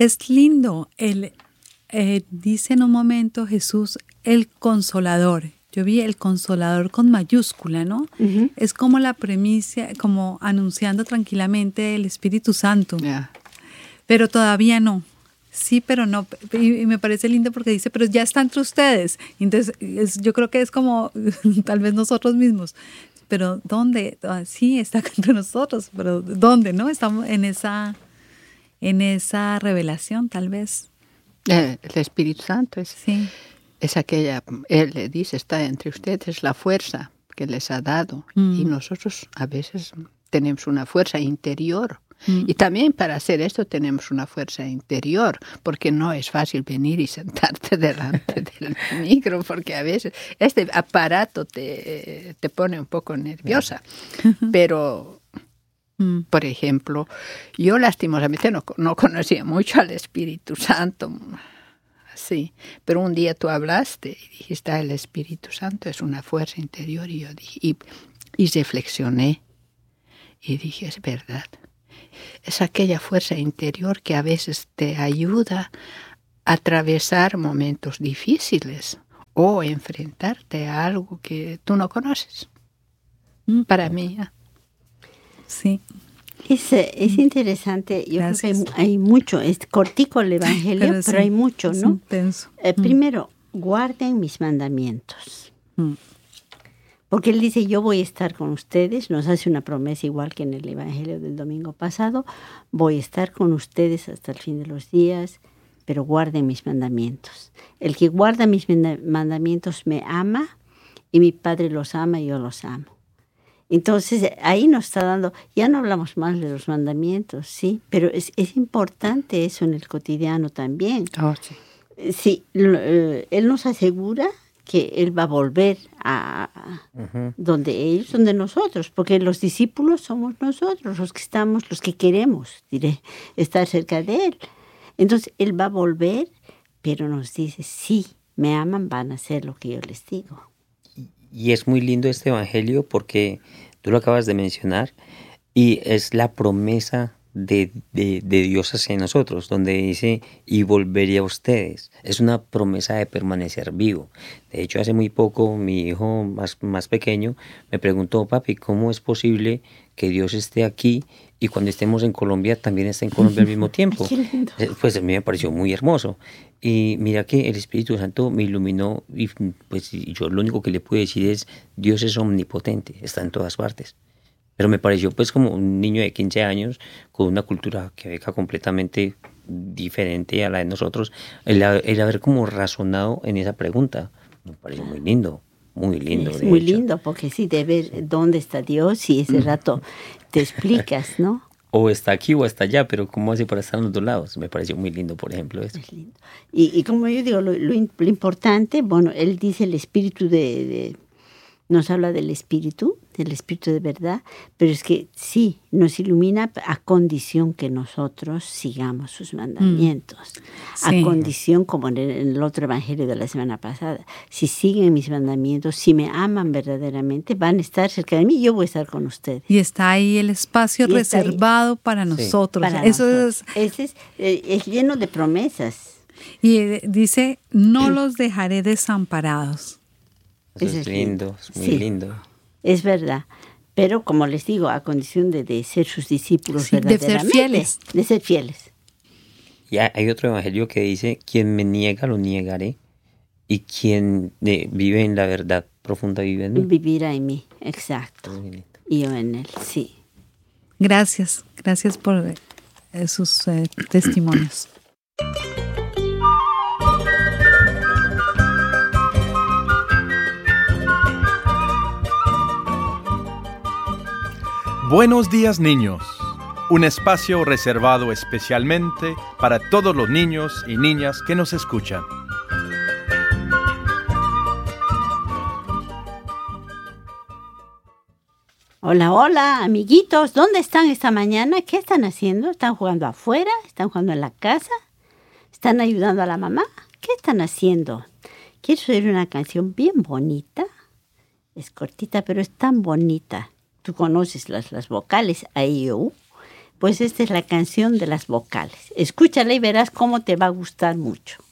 Es lindo. Dice en un momento Jesús, el Consolador. Yo vi el Consolador con mayúscula, ¿no? Uh-huh. Es como la premisa, como anunciando tranquilamente el Espíritu Santo. Yeah. Pero todavía no. Sí, pero no. Y me parece lindo porque dice, pero ya está entre ustedes. Entonces, yo creo que es como tal vez nosotros mismos. Pero ¿dónde? Sí, está entre nosotros, pero ¿dónde? ¿No? Estamos en esa revelación, tal vez. El Espíritu Santo es aquella, Él le dice, está entre ustedes la fuerza que les ha dado. Y nosotros a veces tenemos una fuerza interior. Y también para hacer esto tenemos una fuerza interior, porque no es fácil venir y sentarte delante del micro, porque a veces este aparato te pone un poco nerviosa. Pero, por ejemplo, yo lastimosamente no conocía mucho al Espíritu Santo, sí, pero un día tú hablaste y dijiste, el Espíritu Santo es una fuerza interior, y yo dije, y reflexioné y dije, es verdad. Es aquella fuerza interior que a veces te ayuda a atravesar momentos difíciles o enfrentarte a algo que tú no conoces. Para mí. Sí. Es interesante. Yo Gracias. Creo que hay mucho. Es cortico el Evangelio, pero hay mucho, ¿no? Intenso. Primero, guarden mis mandamientos. Porque Él dice, yo voy a estar con ustedes, nos hace una promesa igual que en el Evangelio del domingo pasado, voy a estar con ustedes hasta el fin de los días, pero guarden mis mandamientos. El que guarda mis mandamientos me ama, y mi Padre los ama y yo los amo. Entonces, ahí nos está dando, ya no hablamos más de los mandamientos, sí, pero es importante eso en el cotidiano también. Oh, sí. Sí, Él nos asegura que Él va a volver a donde nosotros, porque los discípulos somos nosotros, los que queremos, estar cerca de Él. Entonces, Él va a volver, pero nos dice, sí, me aman, van a hacer lo que yo les digo. Y es muy lindo este evangelio porque tú lo acabas de mencionar y es la promesa de Dios hacia nosotros, donde dice, y volveré a ustedes. Es una promesa de permanecer vivo. De hecho, hace muy poco mi hijo más pequeño me preguntó, papi, ¿cómo es posible que Dios esté aquí y cuando estemos en Colombia también esté en Colombia al mismo tiempo? Pues a mí me pareció muy hermoso. Y mira que el Espíritu Santo me iluminó y pues yo lo único que le puedo decir es, Dios es omnipotente, está en todas partes. Pero me pareció pues como un niño de 15 años con una cultura quebeca completamente diferente a la de nosotros, el haber como razonado en esa pregunta. Me pareció muy lindo, muy lindo. Es muy lindo porque sí, de ver dónde está Dios y ese rato te explicas, ¿no? O está aquí o está allá, pero ¿cómo hace para estar en los dos lados? Me pareció muy lindo, por ejemplo, eso. Es lindo. Y como yo digo, lo importante, bueno, él dice el espíritu nos habla del espíritu de verdad, pero es que sí, nos ilumina a condición que nosotros sigamos sus mandamientos. Sí. A condición, como en el otro evangelio de la semana pasada, si siguen mis mandamientos, si me aman verdaderamente, van a estar cerca de mí y yo voy a estar con ustedes. Y está ahí el espacio reservado para nosotros. Para nosotros. Ese es lleno de promesas. Y dice, no los dejaré desamparados. Eso es lindo, es muy lindo. Es verdad, pero como les digo, a condición de ser sus discípulos verdaderamente. De ser fieles. Y hay otro evangelio que dice, quien me niega, lo niegaré, y quien vive en la verdad profunda vive en mí. Vivirá en mí, exacto. Y yo en él, sí. Gracias por sus testimonios. Buenos días, niños. Un espacio reservado especialmente para todos los niños y niñas que nos escuchan. Hola, hola, amiguitos. ¿Dónde están esta mañana? ¿Qué están haciendo? ¿Están jugando afuera? ¿Están jugando en la casa? ¿Están ayudando a la mamá? ¿Qué están haciendo? Quiero oír una canción bien bonita. Es cortita, pero es tan bonita. Tú conoces las vocales, A, I, O, U. Pues esta es la canción de las vocales. Escúchala y verás cómo te va a gustar mucho.